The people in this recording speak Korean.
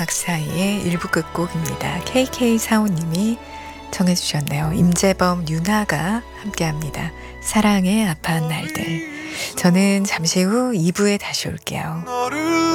음악 사이의 일부 끝곡입니다. KK45님이 정해 주셨네요. 임재범, 윤하가 함께합니다. 사랑에 아파한 날들. 저는 잠시 후 2부에 다시 올게요.